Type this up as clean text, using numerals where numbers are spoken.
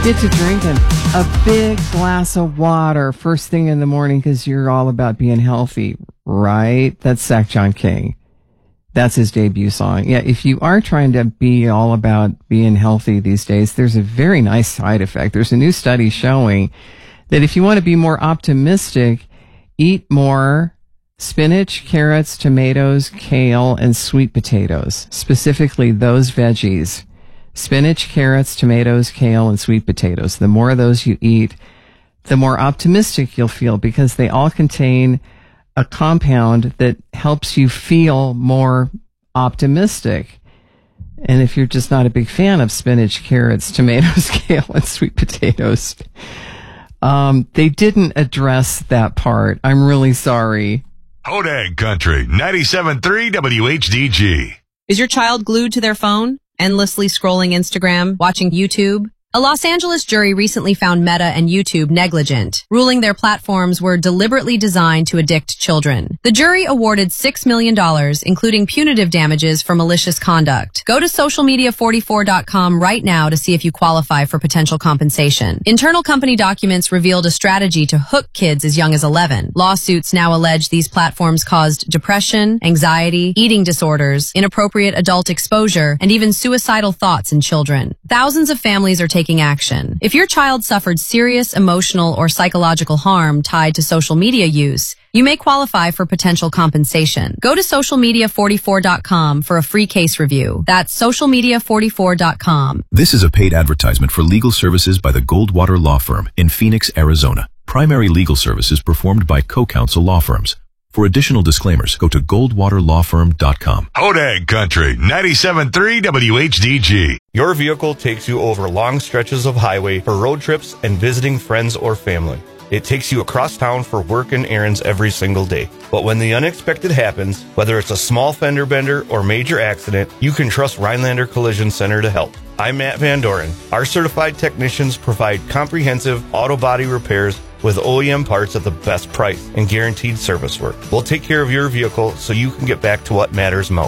Get to drinking a big glass of water first thing in the morning because you're all about being healthy, right? That's Zach John King. That's his debut song. Yeah, if you are trying to be all about being healthy these days, there's a very nice side effect. There's a new study showing that if you want to be more optimistic, eat more spinach, carrots, tomatoes, kale, and sweet potatoes, specifically those veggies. Spinach, carrots, tomatoes, kale, and sweet potatoes. The more of those you eat, the more optimistic you'll feel because they all contain a compound that helps you feel more optimistic. And if you're just not a big fan of spinach, carrots, tomatoes, kale, and sweet potatoes, they didn't address that part. I'm really sorry. Hodag Country, 97.3 WHDG. Is your child glued to their phone? Endlessly scrolling Instagram, watching YouTube? A Los Angeles jury recently found Meta and YouTube negligent, ruling their platforms were deliberately designed to addict children. The jury awarded $6 million, including punitive damages for malicious conduct. Go to socialmedia44.com right now to see if you qualify for potential compensation. Internal company documents revealed a strategy to hook kids as young as 11. Lawsuits now allege these platforms caused depression, anxiety, eating disorders, inappropriate adult exposure, and even suicidal thoughts in children. Thousands of families are taking action. If your child suffered serious emotional or psychological harm tied to social media use, you may qualify for potential compensation. Go to socialmedia44.com for a free case review. That's socialmedia44.com. This is a paid advertisement for legal services by the Goldwater Law Firm in Phoenix, Arizona. Primary legal services performed by co-counsel law firms. For additional disclaimers, go to goldwaterlawfirm.com. Hodag Country, 97.3 WHDG. Your vehicle takes you over long stretches of highway for road trips and visiting friends or family. It takes you across town for work and errands every single day. But when the unexpected happens, whether it's a small fender bender or major accident, you can trust Rhinelander Collision Center to help. I'm Matt Van Doren. Our certified technicians provide comprehensive auto body repairs with OEM parts at the best price and guaranteed service work. We'll take care of your vehicle so you can get back to what matters most.